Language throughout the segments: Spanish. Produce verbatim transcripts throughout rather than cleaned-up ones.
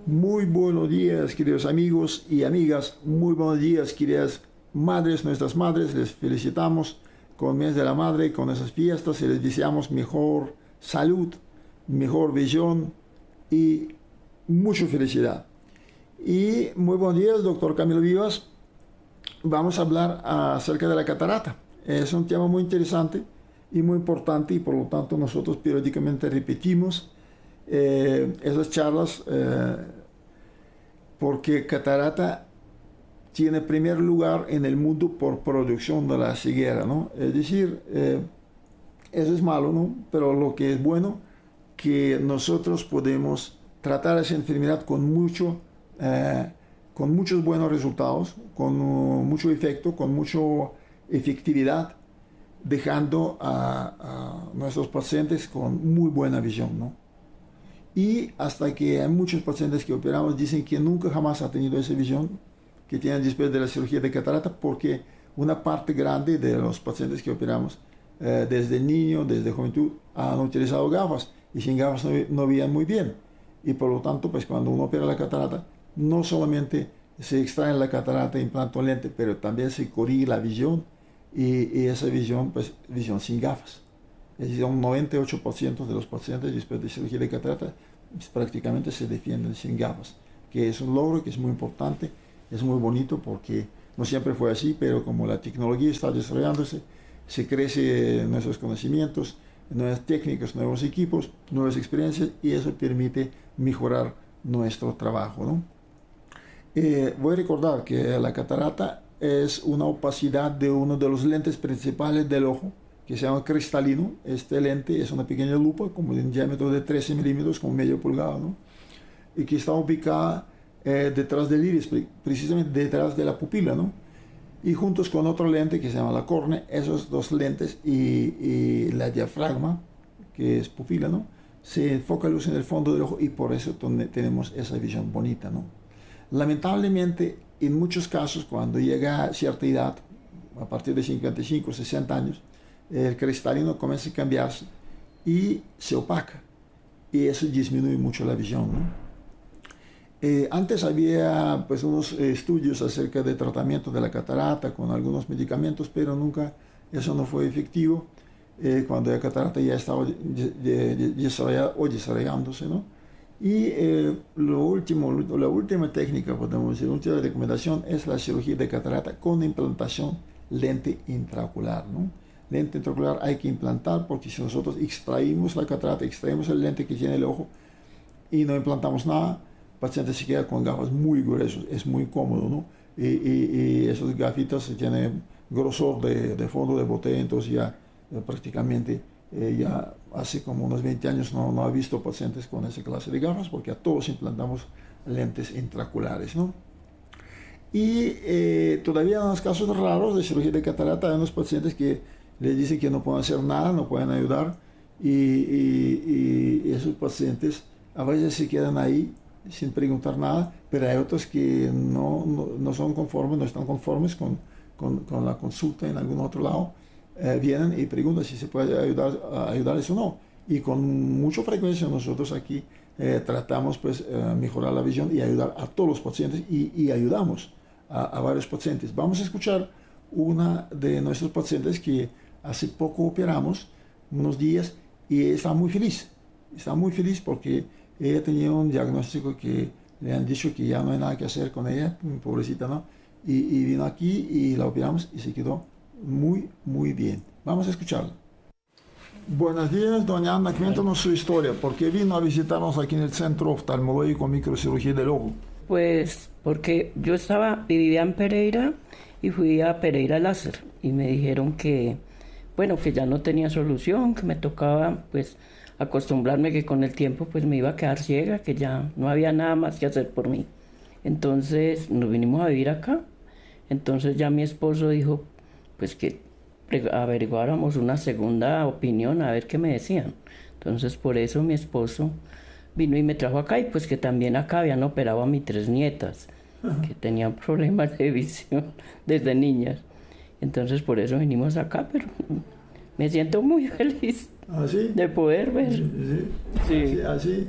Muy buenos días, queridos amigos y amigas. Muy buenos días, queridas madres, nuestras madres. Les felicitamos con el mes de la madre, con esas fiestas, y les deseamos mejor salud, mejor visión y mucha felicidad. Y muy buenos días, doctor Camilo Vivas. Vamos a hablar acerca de la catarata. Es un tema muy interesante y muy importante, y por lo tanto nosotros periódicamente repetimos eh, esas charlas eh, porque catarata tiene primer lugar en el mundo por producción de la ceguera, ¿no? Es decir, eh, eso es malo, ¿no? Pero lo que es bueno, que nosotros podemos tratar esa enfermedad con mucho, eh, con muchos buenos resultados, con uh, mucho efecto, con mucha efectividad, dejando a, a nuestros pacientes con muy buena visión, ¿no? Y hasta que hay muchos pacientes que operamos dicen que nunca jamás ha tenido esa visión que tienen después de la cirugía de catarata, porque una parte grande de los pacientes que operamos eh, desde niño, desde juventud, han utilizado gafas, y sin gafas no, no veían muy bien. Y por lo tanto, pues cuando uno opera la catarata, no solamente se extrae la catarata e implanta un lente, pero también se corrige la visión, y, y esa visión, pues visión sin gafas. Es decir, un noventa y ocho por ciento de los pacientes después de cirugía de catarata pues, prácticamente se defienden sin gafas, que es un logro que es muy importante, es muy bonito, porque no siempre fue así, pero como la tecnología está desarrollándose, se crece nuestros conocimientos, nuevas técnicas, nuevos equipos, nuevas experiencias, y eso permite mejorar nuestro trabajo, ¿no? Eh, voy a recordar que la catarata es una opacidad de uno de los lentes principales del ojo, que se llama cristalino. Este lente es una pequeña lupa, como de un diámetro de trece milímetros, como medio pulgada, ¿no? Y que está ubicada eh, detrás del iris, precisamente detrás de la pupila, ¿no? Y juntos con otro lente que se llama la córnea, esos dos lentes y, y la diafragma, que es pupila, ¿no? Se enfoca luz en el fondo del ojo, y por eso tenemos esa visión bonita, ¿no? Lamentablemente, en muchos casos, cuando llega a cierta edad, a partir de cincuenta y cinco, sesenta años, el cristalino comienza a cambiarse y se opaca, y eso disminuye mucho la visión, ¿no? Eh, antes había pues unos estudios acerca de tratamiento de la catarata con algunos medicamentos, pero nunca eso no fue efectivo eh, cuando la catarata ya estaba desarrollada o desarrollándose, ¿no? Y eh, lo último, la última técnica, podemos decir, la última recomendación es la cirugía de catarata con implantación lente intraocular, ¿no? Lente intraocular hay que implantar, porque si nosotros extraímos la catarata, extraímos el lente que tiene el ojo y no implantamos nada, el paciente se queda con gafas muy gruesos, es muy cómodo, ¿no? Y, y, y esos gafitas tienen grosor de, de fondo de botella, entonces ya eh, prácticamente eh, ya hace como unos veinte años no, no ha visto pacientes con esa clase de gafas, porque a todos implantamos lentes intraoculares, ¿no? Y eh, todavía en los casos raros de cirugía de catarata hay unos pacientes que les dicen que no pueden hacer nada, no pueden ayudar, y, y, y esos pacientes a veces se quedan ahí sin preguntar nada, pero hay otros que no, no, no son conformes, no están conformes con, con, con la consulta en algún otro lado, eh, vienen y preguntan si se puede ayudar, ayudarles o no, y con mucha frecuencia nosotros aquí eh, tratamos pues eh, mejorar la visión y ayudar a todos los pacientes, y, y ayudamos a, a varios pacientes. Vamos a escuchar una de nuestros pacientes que hace poco operamos, unos días, y está muy feliz. Está muy feliz porque ella tenía un diagnóstico que le han dicho que ya no hay nada que hacer con ella, pobrecita, ¿no? Y, y vino aquí y la operamos y se quedó muy, muy bien. Vamos a escucharla. Buenos días, doña Ana, cuéntanos su historia. ¿Por qué vino a visitarnos aquí en el Centro Oftalmológico Microcirugía del Ojo? Pues porque yo estaba, vivía en Pereira y fui a Pereira Láser y me dijeron que, bueno, que ya no tenía solución, que me tocaba pues acostumbrarme, que con el tiempo pues me iba a quedar ciega, que ya no había nada más que hacer por mí. Entonces nos vinimos a vivir acá. Entonces ya mi esposo dijo pues que averiguáramos una segunda opinión, a ver qué me decían. Entonces por eso mi esposo vino y me trajo acá, y pues que también acá habían operado a mis tres nietas, uh-huh, que tenían problemas de visión desde niñas. Entonces por eso vinimos acá, pero me siento muy feliz. ¿Ah, sí? De poder ver. Sí, sí. Sí. Así, así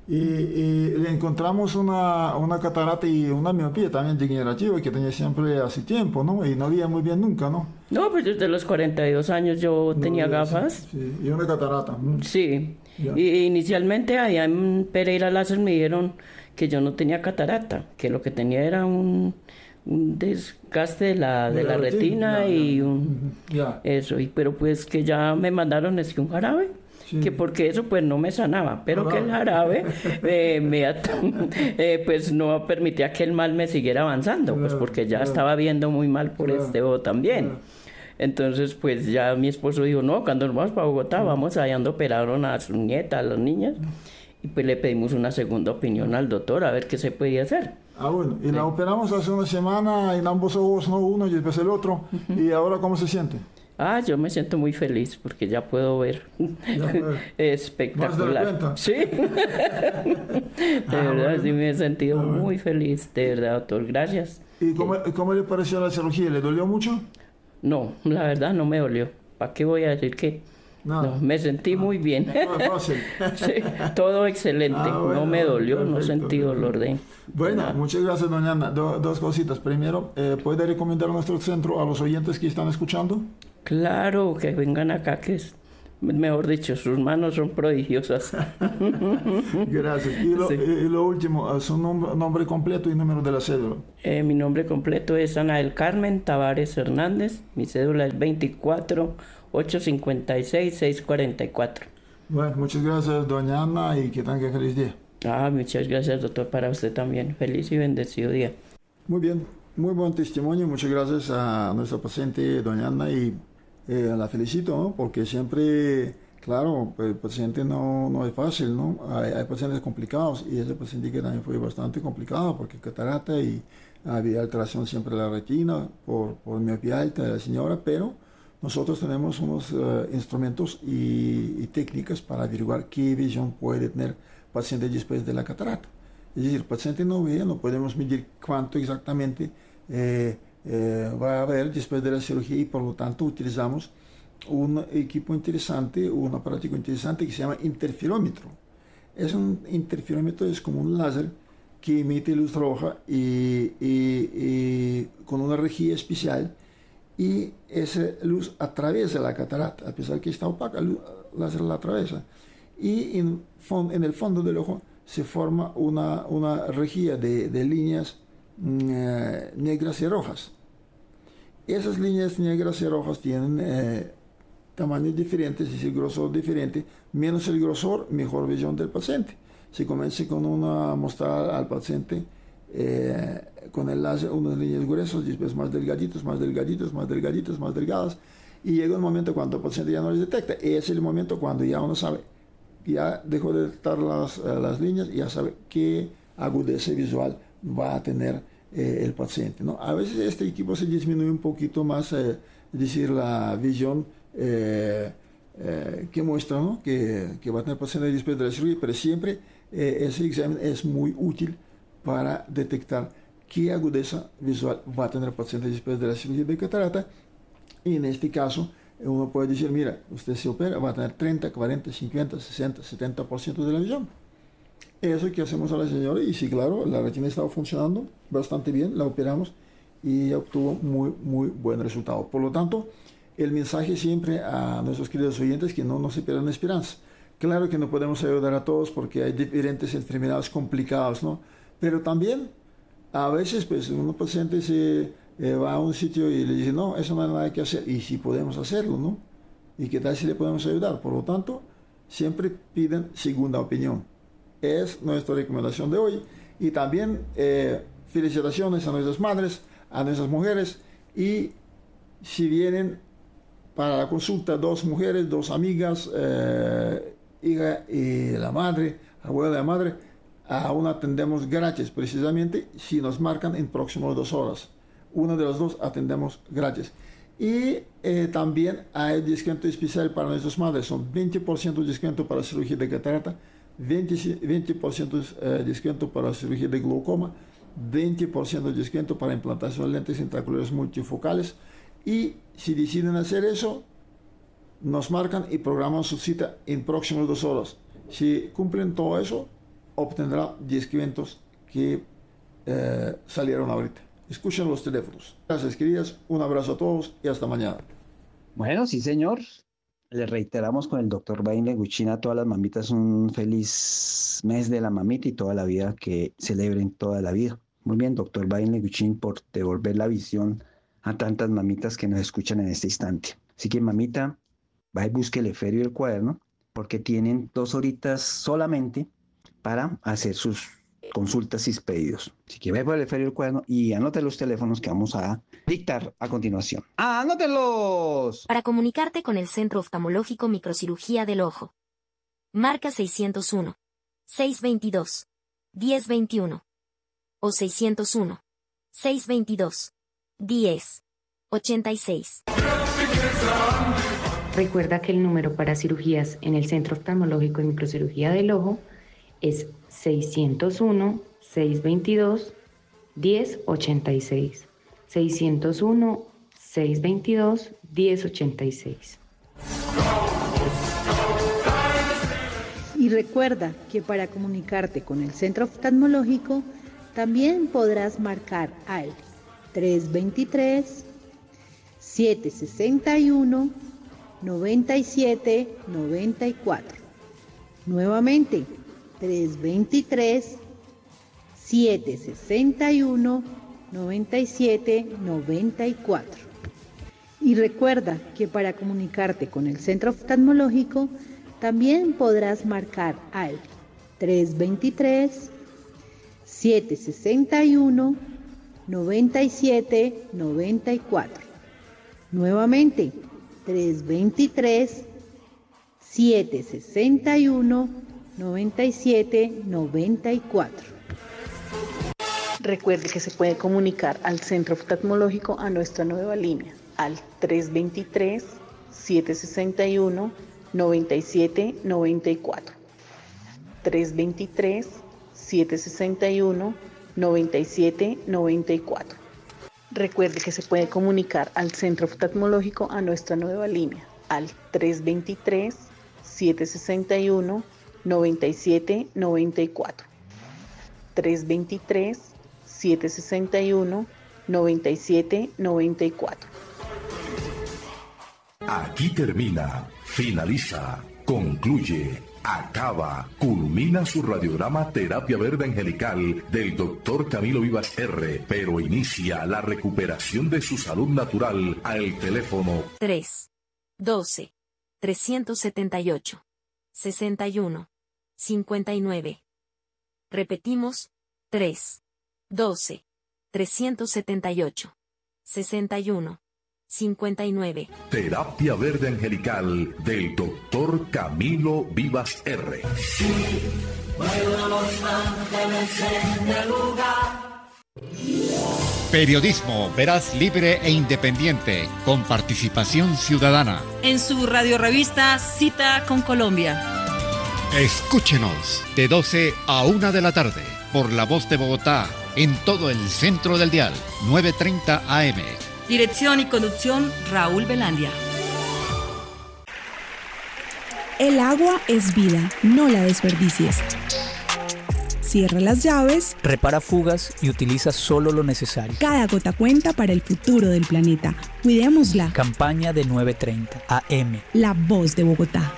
Y, y le encontramos una, una catarata y una miopía también degenerativa que tenía siempre hace tiempo, ¿no? Y no veía muy bien nunca, ¿no? No, pues desde los cuarenta y dos años yo No tenía veía, gafas. Sí, sí. Y una catarata. mm. Sí. Ya. Y inicialmente allá en Pereira Láser me dijeron que yo no tenía catarata, que lo que tenía era un, un desgaste de la, de la retina ya, y ya. un... Ujú, ya. Eso, y pero pues que ya me mandaron es que un jarabe, Sí. que porque eso pues no me sanaba, pero Jarabe. que el jarabe eh, me at- eh, pues no permitía que el mal me siguiera avanzando, pues Claro, porque ya claro. estaba viendo muy mal por Claro, este ojo también. claro. Entonces pues ya mi esposo dijo, no, cuando nos vamos para Bogotá vamos allá donde operaron a su nieta, a las niñas, y pues le pedimos una segunda opinión al doctor a ver qué se podía hacer. Ah, bueno, y la operamos hace una semana en ambos ojos, no uno y después el otro. ¿Y ahora cómo se siente? Ah, yo me siento muy feliz porque ya puedo ver. Ya, eh, Espectacular. ¿Más de la cuenta? Sí. De Ah, verdad, bueno. sí me he sentido Ah, bueno. muy feliz. De verdad, doctor. Gracias. ¿Y cómo, cómo le pareció la cirugía? ¿Le dolió mucho? No, la verdad no me dolió. ¿Para qué voy a decir que? Nada. No, me sentí muy bien. Todo fácil. Sí, todo excelente. Ah, bueno, no me dolió, no perfecto, sentí dolor de... Bueno, nada. muchas gracias, doña Ana. Do- dos cositas. Primero, eh, ¿puede recomendar nuestro centro a los oyentes que están escuchando? Claro, que vengan acá, que es... Mejor dicho, sus manos son prodigiosas. Gracias. Y lo, Sí. y lo último, eh, su nom- nombre completo y número de la cédula. Eh, mi nombre completo es Ana del Carmen Tavares Hernández. Mi cédula es veinticuatro ochocientos cincuenta y seis seiscientos cuarenta y cuatro. Bueno, muchas gracias, doña Ana, y que tenga feliz día. Ah, muchas gracias, doctor, para usted también. Feliz y bendecido día. Muy bien, muy buen testimonio. Muchas gracias a nuestra paciente, doña Ana, y eh, la felicito, ¿no? Porque siempre, claro, el paciente no, no es fácil, ¿no? Hay, hay pacientes complicados y ese paciente que también fue bastante complicado porque catarata y había alteración siempre de la retina por, por miopía alta de la señora, pero nosotros tenemos unos uh, instrumentos y, y técnicas para averiguar qué visión puede tener el paciente después de la catarata. Es decir, el paciente no ve, no podemos medir cuánto exactamente eh, eh, va a haber después de la cirugía y por lo tanto utilizamos un equipo interesante, un aparato interesante que se llama interferómetro. Es un interferómetro, es como un láser que emite luz roja y, y, y con una rejilla especial, y esa luz atraviesa la catarata, a pesar que está opaca, el láser la atraviesa. Y en, en el fondo del ojo se forma una, una rejilla de, de líneas eh, negras y rojas. Esas líneas negras y rojas tienen eh, tamaños diferentes, es decir, grosor diferente. Menos el grosor, mejor visión del paciente. Se comienza con una mostrar al paciente eh, con el láser unas líneas gruesas, después más delgaditos, más delgaditos, más delgaditos, más delgadas. Y llega un momento cuando el paciente ya no les detecta. Es el momento cuando ya uno sabe, ya dejó de detectar las, uh, las líneas, ya sabe qué agudeza visual va a tener eh, el paciente, ¿no? A veces este equipo se disminuye un poquito más, eh, es decir, la visión eh, eh, que muestra, ¿no? que, que va a tener el paciente después de la cirugía, pero siempre eh, ese examen es muy útil para detectar qué agudeza visual va a tener el paciente después de la cirugía de catarata. Y en este caso, uno puede decir, mira, usted se opera, va a tener treinta, cuarenta, cincuenta, sesenta, setenta por ciento de la visión. Eso que hacemos a la señora, y sí, claro, la retina estaba funcionando bastante bien, la operamos y obtuvo muy, muy buen resultado. Por lo tanto, el mensaje siempre a nuestros queridos oyentes que no, no se pierdan esperanza. Claro que no podemos ayudar a todos porque hay diferentes enfermedades complicadas, ¿no? Pero también, a veces, pues, un paciente se eh, va a un sitio y le dice, no, eso no hay nada que hacer, y sí podemos hacerlo, ¿no? ¿Y qué tal si le podemos ayudar? Por lo tanto, siempre piden segunda opinión. Es nuestra recomendación de hoy. Y también eh, felicitaciones a nuestras madres, a nuestras mujeres. Y si vienen para la consulta dos mujeres, dos amigas, eh, hija y la madre, abuela de la madre, aún atendemos gratis, precisamente si nos marcan en próximas dos horas. Una de las dos atendemos gratis. Y eh, también hay descuento especial para nuestras madres. Son veinte por ciento de descuento para cirugía de catarata, veinte por ciento de descuento para cirugía de glaucoma, veinte por ciento de descuento para implantación de lentes intraoculares multifocales. Y si deciden hacer eso, nos marcan y programan su cita en próximas dos horas. Si cumplen todo eso, obtendrá diez eventos que eh, salieron ahorita. Escuchen los teléfonos. Gracias, queridas. Un abrazo a todos y hasta mañana. Bueno, sí, señor. Le reiteramos con el doctor Bain Leguchín a todas las mamitas un feliz mes de la mamita y toda la vida que celebren toda la vida. Muy bien, doctor Bain Leguchín, por devolver la visión a tantas mamitas que nos escuchan en este instante. Así que, mamita, va y busque el esfero y el cuaderno, porque tienen dos horitas solamente para hacer sus consultas y pedidos. Así que ve por el esfero y el cuaderno y anote los teléfonos que vamos a dictar a continuación. ¡Anótenlos! Para comunicarte con el Centro Oftalmológico Microcirugía del Ojo. Marca seiscientos uno, seiscientos veintidós, diez veintiuno o seiscientos uno, seiscientos veintidós, diez ochenta y seis. Recuerda que el número para cirugías en el Centro Oftalmológico y Microcirugía del Ojo es seiscientos uno, seiscientos veintidós, diez ochenta y seis. seiscientos uno, seiscientos veintidós, diez ochenta y seis. Y recuerda que para comunicarte con el Centro Oftalmológico también podrás marcar al tres veintitrés, setecientos sesenta y uno, noventa y siete noventa y cuatro. Nuevamente, tres veintitrés, setecientos sesenta y uno, noventa y siete noventa y cuatro. Y recuerda que para comunicarte con el Centro Oftalmológico también podrás marcar al tres veintitrés, setecientos sesenta y uno, noventa y siete noventa y cuatro. Nuevamente, tres veintitrés, setecientos sesenta y uno, noventa y siete noventa y cuatro. Recuerde que se puede comunicar al Centro Oftalmológico a nuestra nueva línea al tres veintitrés, setecientos sesenta y uno, noventa y siete noventa y cuatro. tres veintitrés, setecientos sesenta y uno, noventa y siete noventa y cuatro. Recuerde que se puede comunicar al Centro Oftalmológico a nuestra nueva línea al tres veintitrés, setecientos sesenta y uno, noventa y siete noventa y cuatro. tres veintitrés, setecientos sesenta y uno, noventa y siete noventa y cuatro. Aquí termina, finaliza, concluye, acaba, culmina su radiograma Terapia Verde Angelical del doctor Camilo Vivas R, pero inicia la recuperación de su salud natural al teléfono tres, doce, trescientos setenta y ocho, sesenta y uno, cincuenta y nueve. Repetimos, tres, doce, trescientos setenta y ocho, sesenta y uno, cincuenta y nueve. Terapia Verde Angelical del doctor Camilo Vivas R. Sí, vuelan los ángeles en el lugar. Periodismo veraz, libre e independiente, con participación ciudadana. En su radiorevista Cita con Colombia. Escúchenos de doce a una de la tarde por La Voz de Bogotá, en todo el centro del dial, novecientos treinta A M. Dirección y conducción, Raúl Velandia. El agua es vida, no la desperdicies. Cierra las llaves, repara fugas y utiliza solo lo necesario. Cada gota cuenta para el futuro del planeta. Cuidémosla. Campaña de novecientos treinta A M. La Voz de Bogotá.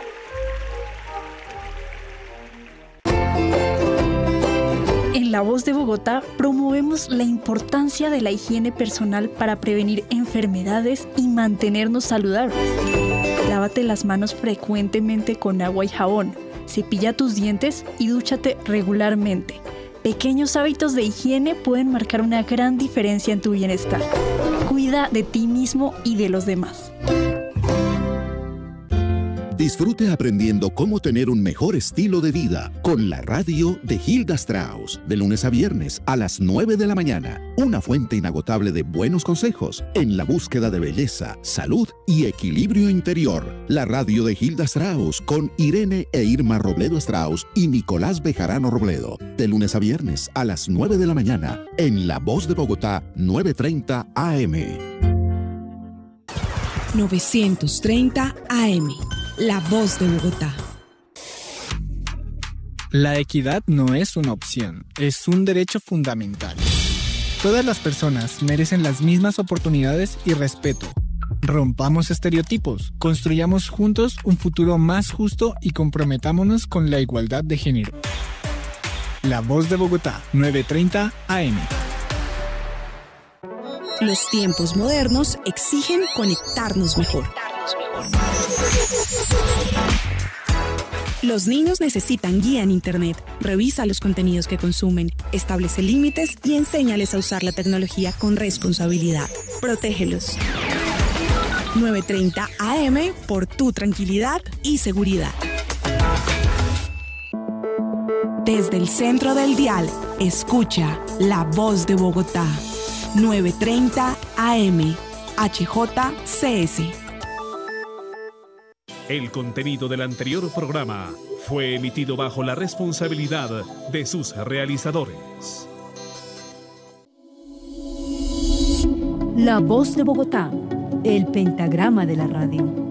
En La Voz de Bogotá promovemos la importancia de la higiene personal para prevenir enfermedades y mantenernos saludables. Lávate las manos frecuentemente con agua y jabón. Cepilla tus dientes y dúchate regularmente. Pequeños hábitos de higiene pueden marcar una gran diferencia en tu bienestar. Cuida de ti mismo y de los demás. Disfrute aprendiendo cómo tener un mejor estilo de vida con la radio de Hilda Strauss, de lunes a viernes a las nueve de la mañana. Una fuente inagotable de buenos consejos en la búsqueda de belleza, salud y equilibrio interior. La radio de Hilda Strauss con Irene e Irma Robledo Strauss y Nicolás Bejarano Robledo, de lunes a viernes a las nueve de la mañana en La Voz de Bogotá, novecientos treinta A M. novecientos treinta A M. La Voz de Bogotá. La equidad no es una opción, es un derecho fundamental. Todas las personas merecen las mismas oportunidades y respeto. Rompamos estereotipos, construyamos juntos un futuro más justo y comprometámonos con la igualdad de género. La Voz de Bogotá, nueve treinta A M. Los tiempos modernos exigen conectarnos mejor. Los niños necesitan guía en Internet. Revisa los contenidos que consumen, establece límites y enséñales a usar la tecnología con responsabilidad. Protégelos. nueve treinta A M por tu tranquilidad y seguridad. Desde el centro del dial, escucha La Voz de Bogotá. nueve treinta A M, H J C S. El contenido del anterior programa fue emitido bajo la responsabilidad de sus realizadores. La Voz de Bogotá, el pentagrama de la radio.